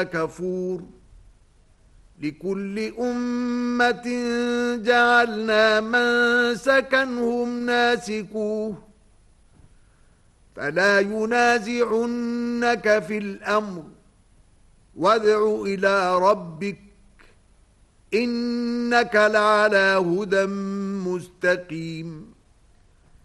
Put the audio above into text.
كفور لكل أمة جعلنا منسكا هم ناسكوه فلا ينازعنك في الأمر وادع إلى ربك إنك لعلى هدى مستقيم